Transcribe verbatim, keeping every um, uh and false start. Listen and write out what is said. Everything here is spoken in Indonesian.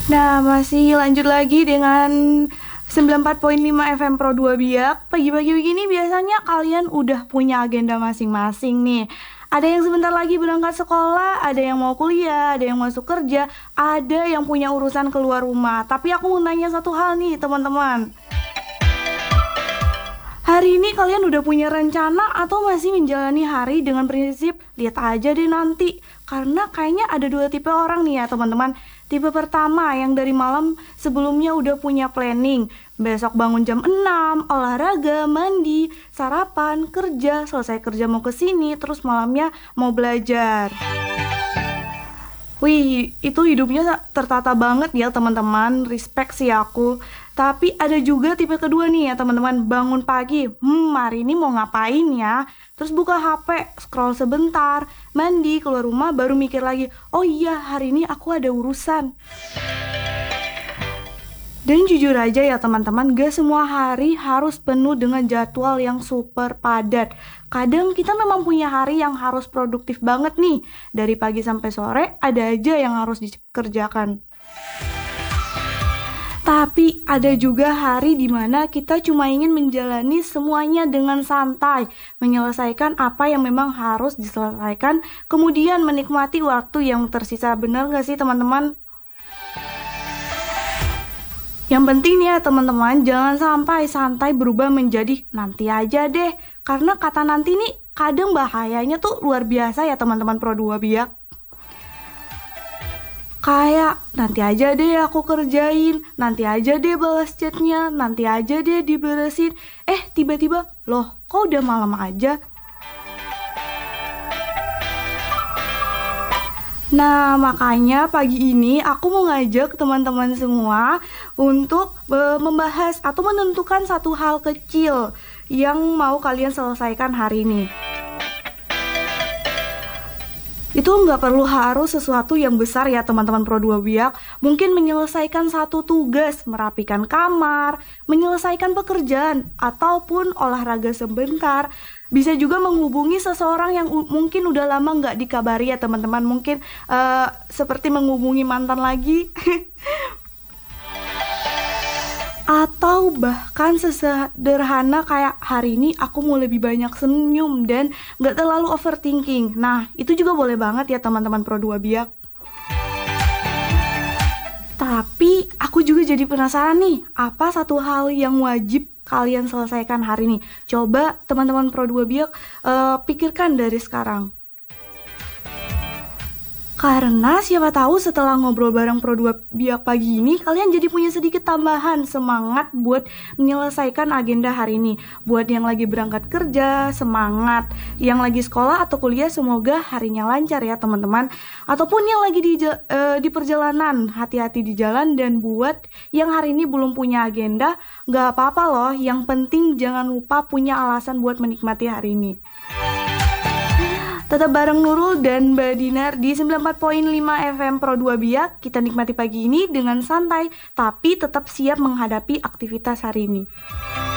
Nah, masih lanjut lagi dengan sembilan puluh empat koma lima F M Pro dua Biak. Pagi-pagi begini biasanya kalian udah punya agenda masing-masing nih. Ada yang sebentar lagi berangkat sekolah, ada yang mau kuliah, ada yang masuk kerja, ada yang punya urusan keluar rumah. Tapi aku mau nanya satu hal nih, teman-teman. Hari ini kalian udah punya rencana atau masih menjalani hari dengan prinsip lihat aja deh nanti? Karena kayaknya ada dua tipe orang nih ya teman-teman. Tipe pertama yang dari malam sebelumnya udah punya planning. Besok bangun jam enam, olahraga, mandi, sarapan, kerja, selesai kerja mau ke sini, terus malamnya mau belajar. Wih, itu hidupnya tertata banget ya teman-teman, respect sih aku. Tapi ada juga tipe kedua nih ya teman-teman, bangun pagi, hmm hari ini mau ngapain ya? Terus buka H P, scroll sebentar, mandi, keluar rumah, baru mikir lagi, oh iya hari ini aku ada urusan. Dan jujur aja ya teman-teman, gak semua hari harus penuh dengan jadwal yang super padat. Kadang kita memang punya hari yang harus produktif banget nih. Dari pagi sampai sore ada aja yang harus dikerjakan. Tapi ada juga hari dimana kita cuma ingin menjalani semuanya dengan santai, menyelesaikan apa yang memang harus diselesaikan, kemudian menikmati waktu yang tersisa. Bener gak sih teman-teman? Yang penting nih ya teman-teman, jangan sampai santai berubah menjadi nanti aja deh. Karena kata nanti nih kadang bahayanya tuh luar biasa ya teman-teman Pro dua Biak. Kayak nanti aja deh aku kerjain, nanti aja deh balas chatnya, nanti aja deh diberesin. Eh tiba-tiba, loh kok udah malam aja? Nah, makanya pagi ini aku mau ngajak teman-teman semua untuk e, membahas atau menentukan satu hal kecil yang mau kalian selesaikan hari ini. Itu nggak perlu harus sesuatu yang besar ya teman-teman Pro dua Biak. Mungkin menyelesaikan satu tugas, merapikan kamar, menyelesaikan pekerjaan, ataupun olahraga sebentar. Bisa juga menghubungi seseorang yang mungkin udah lama nggak dikabari ya teman-teman. Mungkin uh, seperti menghubungi mantan lagi. Atau bahkan sesederhana kayak hari ini aku mau lebih banyak senyum dan gak terlalu overthinking. Nah itu juga boleh banget ya teman-teman Pro dua Biak. Tapi aku juga jadi penasaran nih, apa satu hal yang wajib kalian selesaikan hari ini? Coba teman-teman Pro dua Biak uh, pikirkan dari sekarang. Karena siapa tahu setelah ngobrol bareng Pro dua Biak pagi ini, kalian jadi punya sedikit tambahan semangat buat menyelesaikan agenda hari ini. Buat yang lagi berangkat kerja, semangat. Yang lagi sekolah atau kuliah, semoga harinya lancar ya teman-teman. Ataupun yang lagi di, uh, di perjalanan, hati-hati di jalan. Dan buat yang hari ini belum punya agenda, gak apa-apa loh. Yang penting jangan lupa punya alasan buat menikmati hari ini. Tetap bareng Nurul dan Mbak Dinar di sembilan puluh empat koma lima F M Pro dua Biak. Kita nikmati pagi ini dengan santai, tapi tetap siap menghadapi aktivitas hari ini.